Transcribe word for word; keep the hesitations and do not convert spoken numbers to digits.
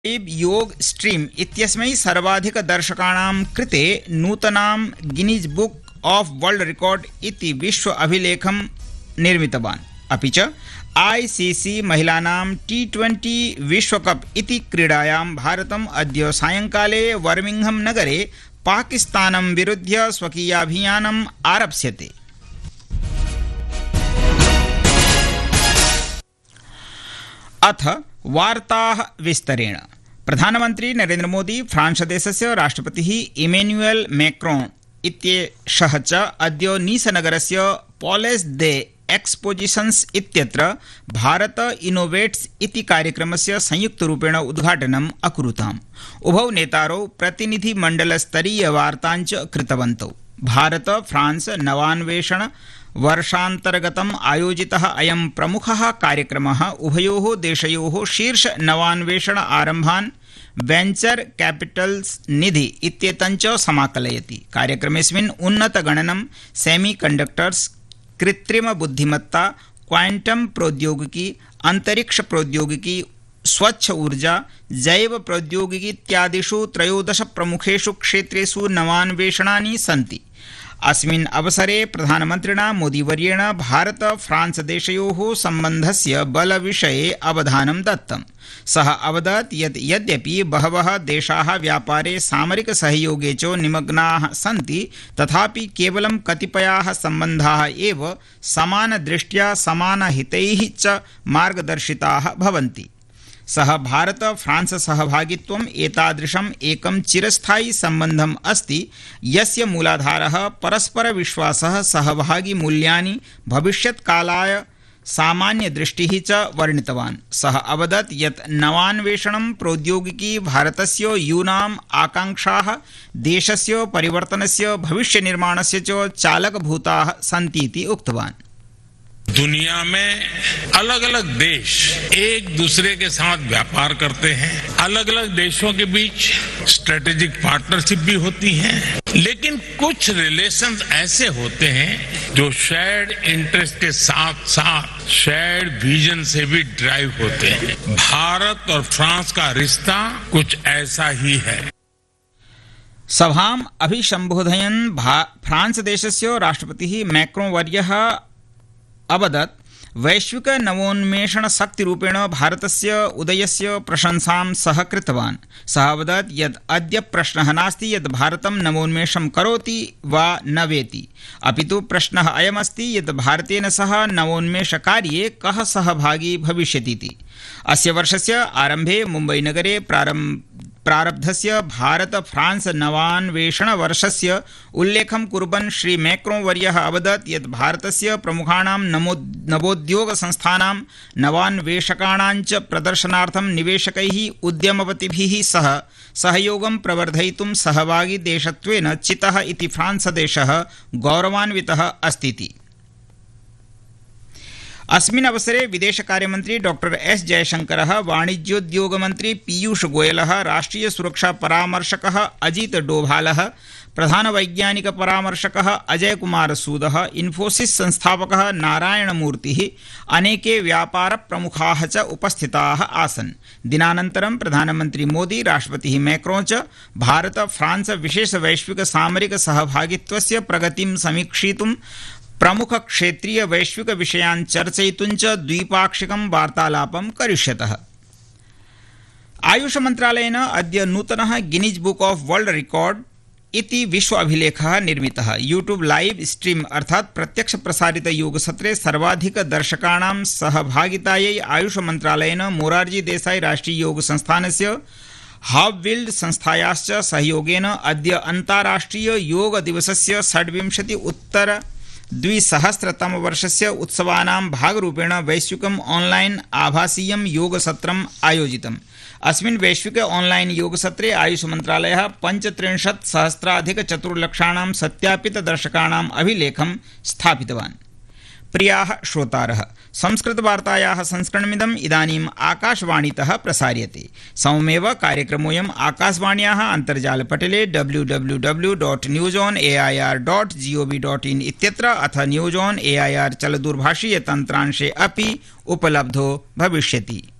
योग स्ट्रीम इत्यस्मै सर्वाधिकदर्शकाणां कृते नूतनां Guinness book of world record इति विश्व अभिलेखं निर्मितवान्। अपि च आईसीसी महिलानां टी ट्वेंटी विश्वकप इति क्रीडायां भारतम् अद्य सायंकाले बर्मिंघम नगरे पाकिस्तानं विरुध्य स्वकीयाभियानम् आरप्स्यते। अथ वार्ताः विस्तरेण। प्रधानमन्त्री नरेन्द्र मोदी फ्रांस देशस्य राष्ट्रपतिः इमेन्युएल मैक्रोन इत्येषः च अद्य नीसनगरस्य पॉलेस दे एक्सपोजिशन्स इत्यत्र भारत इनोवेट्स इति कार्यक्रमस्य संयुक्तरूपेण उद्घाटनम् अकुरुताम्। उभौ नेतारौ प्रतिनिधिमण्डलस्तरीयवार्ताञ्च कृतवन्तौ। भारत फ्रांस नवान्वेषण वर्षान्तर्गतम् आयोजितः अयं प्रमुखः कार्यक्रमः उभयोः देशयोः शीर्ष नवान्वेषण आरम्भान् वेंचर कैपिटल्स निधि इत्येतञ्च समाकलयति। कार्यक्रमेऽस्मिन् उन्नतगणनं, सेमीकण्डक्टर्स, कृत्रिम बुद्धिमत्ता, क्वांटम प्रौद्योगिकी, अंतरिक्ष प्रौद्योगिकी, स्वच्छ ऊर्जा, जैव प्रौद्योगिकी इत्यादिषु त्रयोदश प्रमुखेषु क्षेत्रेषु नवान्वेषणानि सन्ति। अस्मिन् अवसरे प्रधानमन्त्रिणा मोदीवर्येण भारत फ्रांस देशयोः सम्बन्धस्य बलविषये अवधानं दत्तम्। सः अवदत् यत् यद्यपि बहवः देशाः व्यापारे सामरिक सहयोगे च निमग्नाः सन्ति, तथापि केवलं कतिपयाः सम्बन्धाः एव समानदृष्ट्या समानहितैः च मार्गदर्शिताः भवन्ति। सः भारत फ्रांस सहभागित्वम् एतादृशम् एकं चिरस्थायी सम्बन्धम् अस्ति यस्य मूलाधारः परस्पर विश्वासः, सहभागी मूल्यानि, भविष्यत्कालाय सामान्यदृष्टिः च वर्णितवान्। सः अवदत् यत् नवान्वेषणं प्रौद्योगिकी भारतस्य यूनाम् आकाङ्क्षाः, देशस्य परिवर्तनस्य, भविष्यनिर्माणस्य च चालकभूताः सन्तीति उक्तवान्। दुनिया में अलग अलग देश एक दूसरे के साथ व्यापार करते हैं, अलग अलग देशों के बीच स्ट्रेटेजिक पार्टनरशिप भी होती है, लेकिन कुछ रिलेशंस ऐसे होते हैं जो शेयर्ड इंटरेस्ट के साथ साथ शेयर्ड विजन से भी ड्राइव होते हैं। भारत और फ्रांस का रिश्ता कुछ ऐसा ही है। सभाम् अभिसम्बोधयन् फ्रांस देशस्य राष्ट्रपतिः मैक्रोन वर्यः अवदत् वैश्विक नवोन्मेषण शक्तिरूपेण भारतस्य उदयस्य प्रशंसां सः कृतवान्। सः अवदत् यत् अद्य प्रश्नः नास्ति यत् भारतं नवोन्मेषं करोति वा न वेति, अपि तु प्रश्नः अयमस्ति यत् भारतेन सह नवोन्मेषकार्ये कः सहभागी भविष्यतीति। अस्य वर्षस्य आरम्भे मुम्बईनगरे प्रारम्भ प्रारब्धस्य भारत फ्रांस नवान्वेषण वर्षस्य उल्लेखं कुर्वन् श्री मैक्रोन वर्यः अवदत् यत् भारतस्य प्रमुखाणां नवोद्योग संस्थानां, नवान्वेषकाणां च प्रदर्शनार्थं निवेशकैः, उद्यमपतिभिः सह सहयोगं प्रवर्धयितुं सहभागी देशत्वेन चितः इति फ्रांस देशः गौरवान्वितः अस्तीति। अस्मिन् अवसरे विदेशकार्यमन्त्री डॉक्टर एस जयशंकरः, वाणिज्योद्योगमन्त्री पीयूष गोयलः, राष्ट्रीय सुरक्षा परामर्शकः अजित डोभालः, प्रधान वैज्ञानिक परामर्शकः अजय कुमार सूदः, इन्फोसिस संस्थापकः नारायणमूर्तिः, अनेके व्यापार प्रमुखाः च उपस्थिताः आसन्। दिनानन्तरं प्रधानमन्त्री मोदी, राष्ट्रपतिः मैक्रोन च भारत फ्रांस विशेष वैश्विक सामरिक सहभागित्वस्य प्रगतिं समीक्षितुं, प्रमुख क्षेत्रीय वैश्विक विषयान् चर्चयितुं च द्विपाक्षिकं वार्तालापं करिष्यतः। आयुष मन्त्रालयेन अद्य नूतनः Guinness book of world record इति विश्व अभिलेखः निर्मितः। यूट्यूब लाइव स्ट्रीम अर्थात् प्रत्यक्ष प्रसारित योगसत्रे सर्वाधिक दर्शकाणां सहभागितायै आयुष मन्त्रालयेन मोरारजी देसाई राष्ट्रीय योग संस्थानस्य हावविल्ड संस्थायाश्च सहयोगेन अद्य अन्ताराष्ट्रीय योग दिवसस्य षड्विंशति उत्तर द्विसहस्रतम वर्षस्य उत्सवानां भागरूपेण वैश्विकम् ऑनलाइन आभासीयं योगसत्रम् आयोजितम्। अस्मिन् वैश्विक ऑनलाइन योगसत्रे आयुष मन्त्रालयः पञ्चत्रिंशत् सहस्राधिक चतुर्लक्षाणां सत्यापित दर्शकाणाम् अभिलेखं स्थापितवान्। प्रियाः श्रोतारः, संस्कृतवार्तायाः संस्करणमिदम् इदानीम् आकाशवाणीतः प्रसार्यते। सममेव कार्यक्रमोऽयम् आकाशवाण्याः अन्तर्जालपटले W W W dot news on A I R dot ji O V dot in इत्यत्र अथ news on A I R चलदूरभाषीयतन्त्रांशे अपि उपलब्धो भविष्यति।